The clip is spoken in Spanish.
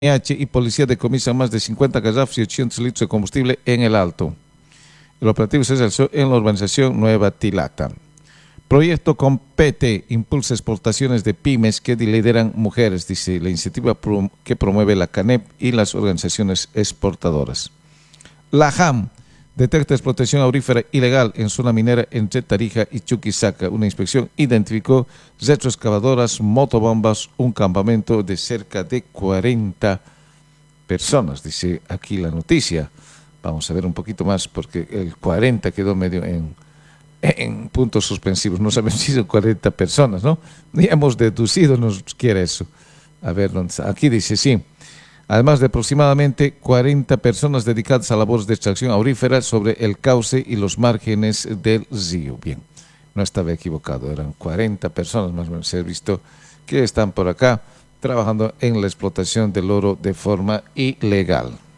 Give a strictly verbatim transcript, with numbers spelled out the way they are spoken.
H y policía decomisan más de cincuenta garrafas y ochocientos litros de combustible en el Alto. El operativo se realizó en la urbanización Nueva Tilata. Proyecto Compete impulsa exportaciones de pymes que lideran mujeres, dice la iniciativa que promueve la CANEP y las organizaciones exportadoras. La J A M detecta explotación aurífera ilegal en zona minera entre Tarija y Chuquisaca. Una inspección identificó retroexcavadoras, motobombas, un campamento de cerca de cuarenta personas, dice aquí la noticia. Vamos a ver un poquito más porque el cuarenta quedó medio en, en puntos suspensivos. No sabemos si son cuarenta personas, ¿no? Ni hemos deducido, nos quiere eso. A ver, aquí dice, sí. Además de aproximadamente cuarenta personas dedicadas a labores de extracción aurífera sobre el cauce y los márgenes del río. Bien, no estaba equivocado, eran cuarenta personas más o menos. Se ha visto que están por acá trabajando en la explotación del oro de forma ilegal.